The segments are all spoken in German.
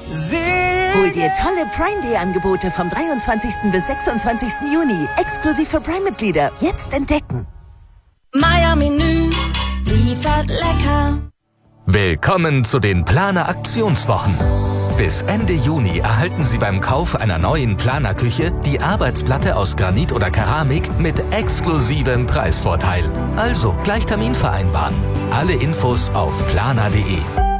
Hol dir tolle Prime Day Angebote vom 23. bis 26. Juni. Exklusiv für Prime-Mitglieder. Jetzt entdecken. Meier-Menü liefert lecker. Willkommen zu den Planer Aktionswochen. Bis Ende Juni erhalten Sie beim Kauf einer neuen Planer-Küche die Arbeitsplatte aus Granit oder Keramik mit exklusivem Preisvorteil. Also gleich Termin vereinbaren. Alle Infos auf planer.de.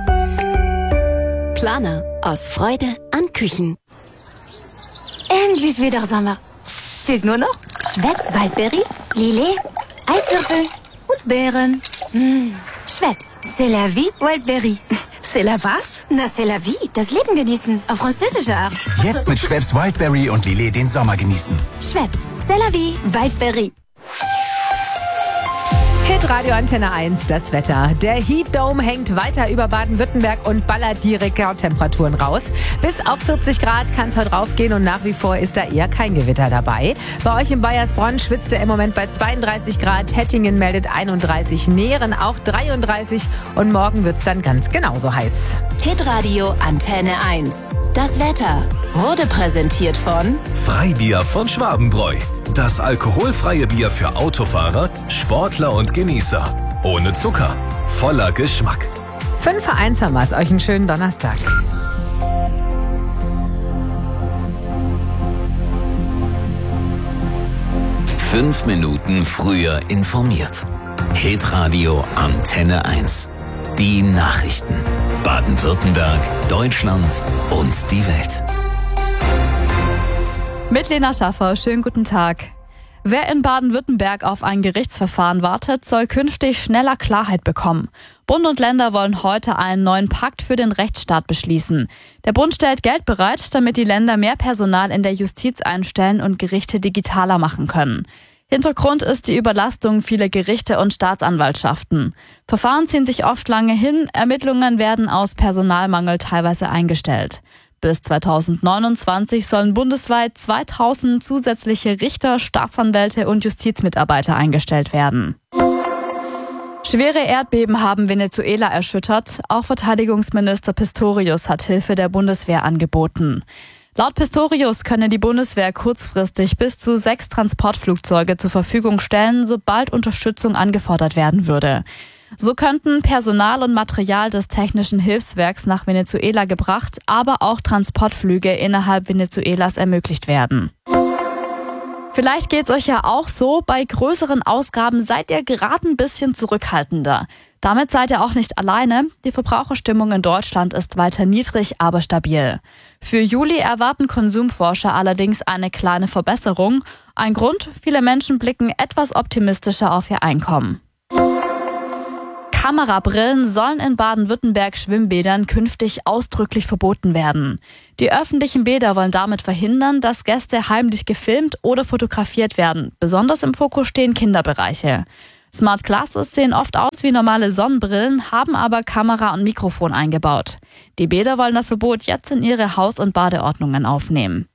Planer. Aus Freude an Küchen. Endlich wieder Sommer. Fehlt nur noch Schweppes Waldberry, Lillet, Eiswürfel und Beeren. Schweppes, c'est la vie, Waldberry. C'est la was? Na, c'est la vie, das Leben genießen. Auf französische Art. Jetzt mit Schweppes Wildberry und Lillet den Sommer genießen. Schweppes, c'est la vie, Waldberry. Hitradio Antenne 1, das Wetter. Der Heat Dome hängt weiter über Baden-Württemberg und ballert die Rekordtemperaturen raus. Bis auf 40 Grad kann es heute raufgehen und nach wie vor ist da eher kein Gewitter dabei. Bei euch in Baiersbronn schwitzt er im Moment bei 32 Grad. Hettingen meldet 31, Nehren auch 33 und morgen wird es dann ganz genauso heiß. Hitradio Antenne 1. Das Wetter wurde präsentiert von Freibier von Schwabenbräu. Das alkoholfreie Bier für Autofahrer, Sportler und Genießer. Ohne Zucker, voller Geschmack. 5:1 haben wir es. Euch einen schönen Donnerstag. Fünf Minuten früher informiert. Hitradio Antenne 1. Die Nachrichten. Baden-Württemberg, Deutschland und die Welt. Mit Lena Schaffer, schönen guten Tag. Wer in Baden-Württemberg auf ein Gerichtsverfahren wartet, soll künftig schneller Klarheit bekommen. Bund und Länder wollen heute einen neuen Pakt für den Rechtsstaat beschließen. Der Bund stellt Geld bereit, damit die Länder mehr Personal in der Justiz einstellen und Gerichte digitaler machen können. Hintergrund ist die Überlastung vieler Gerichte und Staatsanwaltschaften. Verfahren ziehen sich oft lange hin, Ermittlungen werden aus Personalmangel teilweise eingestellt. Bis 2029 sollen bundesweit 2000 zusätzliche Richter, Staatsanwälte und Justizmitarbeiter eingestellt werden. Schwere Erdbeben haben Venezuela erschüttert. Auch Verteidigungsminister Pistorius hat Hilfe der Bundeswehr angeboten. Laut Pistorius könne die Bundeswehr kurzfristig bis zu 6 Transportflugzeuge zur Verfügung stellen, sobald Unterstützung angefordert werden würde. So könnten Personal und Material des Technischen Hilfswerks nach Venezuela gebracht, aber auch Transportflüge innerhalb Venezuelas ermöglicht werden. Vielleicht geht's euch ja auch so, bei größeren Ausgaben seid ihr gerade ein bisschen zurückhaltender. Damit seid ihr auch nicht alleine. Die Verbraucherstimmung in Deutschland ist weiter niedrig, aber stabil. Für Juli erwarten Konsumforscher allerdings eine kleine Verbesserung. Ein Grund, viele Menschen blicken etwas optimistischer auf ihr Einkommen. Kamerabrillen sollen in Baden-Württemberg Schwimmbädern künftig ausdrücklich verboten werden. Die öffentlichen Bäder wollen damit verhindern, dass Gäste heimlich gefilmt oder fotografiert werden. Besonders im Fokus stehen Kinderbereiche. Smart Glasses sehen oft aus wie normale Sonnenbrillen, haben aber Kamera und Mikrofon eingebaut. Die Bäder wollen das Verbot jetzt in ihre Haus- und Badeordnungen aufnehmen.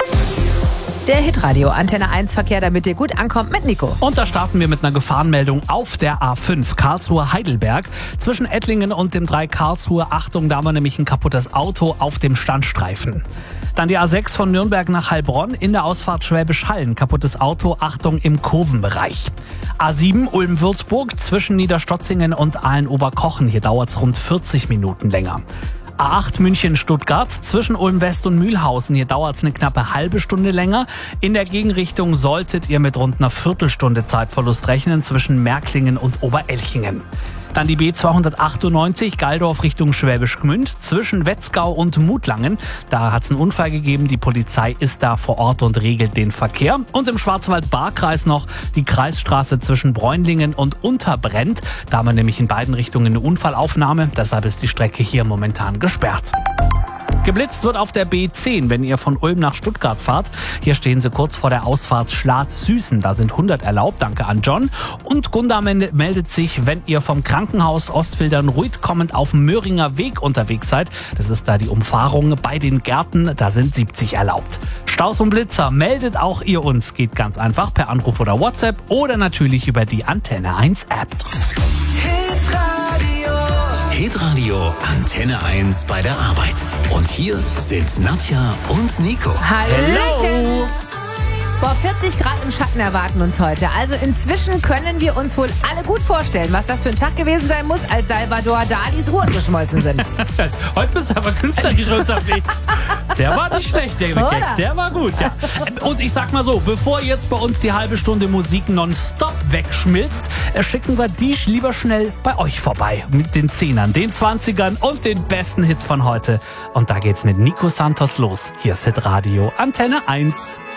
Der Hitradio Antenne 1 Verkehr, damit ihr gut ankommt mit Nico. Und da starten wir mit einer Gefahrenmeldung auf der A5 Karlsruhe-Heidelberg. Zwischen Ettlingen und dem 3 Karlsruhe, Achtung, da war nämlich ein kaputtes Auto auf dem Standstreifen. Dann die A6 von Nürnberg nach Heilbronn, in der Ausfahrt Schwäbisch Hall, ein kaputtes Auto, Achtung, im Kurvenbereich. A7 Ulm-Würzburg zwischen Niederstotzingen und Aalen-Oberkochen, hier dauert es rund 40 Minuten länger. A8 München-Stuttgart zwischen Ulm-West und Mühlhausen. Hier dauert es eine knappe halbe Stunde länger. In der Gegenrichtung solltet ihr mit rund einer Viertelstunde Zeitverlust rechnen zwischen Märklingen und Oberelchingen. Dann die B298 Galdorf Richtung Schwäbisch Gmünd zwischen Wetzgau und Mutlangen. Da hat es einen Unfall gegeben. Die Polizei ist da vor Ort und regelt den Verkehr. Und im Schwarzwald-Baar-Kreis noch die Kreisstraße zwischen Bräunlingen und Unterbrennt. Da haben wir nämlich in beiden Richtungen eine Unfallaufnahme. Deshalb ist die Strecke hier momentan gesperrt. Geblitzt wird auf der B10, wenn ihr von Ulm nach Stuttgart fahrt. Hier stehen sie kurz vor der Ausfahrt Schlad-Süßen. Da sind 100 erlaubt. Danke an John. Und Gunda meldet sich, wenn ihr vom Krankenhaus Ostfildern-Ruid kommend auf dem Möhringer Weg unterwegs seid. Das ist da die Umfahrung bei den Gärten. Da sind 70 erlaubt. Staus und Blitzer, meldet auch ihr uns. Geht ganz einfach per Anruf oder WhatsApp oder natürlich über die Antenne 1 App. Hitradio Hitradio Antenne 1 bei der Arbeit. Und hier sind Nadja und Nico. Hallöchen! Boah, 40 Grad im Schatten erwarten uns heute. Also inzwischen können wir uns wohl alle gut vorstellen, was das für ein Tag gewesen sein muss, als Salvador Dalis Ruhen geschmolzen sind. Heute bist du aber künstlerisch unterwegs. Der war nicht schlecht, der Gag. Der war gut, ja. Und ich sag mal so, bevor jetzt bei uns die halbe Stunde Musik nonstop wegschmilzt, schicken wir die lieber schnell bei euch vorbei. Mit den 10ern, den 20ern und den besten Hits von heute. Und da geht's mit Nico Santos los. Hier ist Hitradio Antenne 1.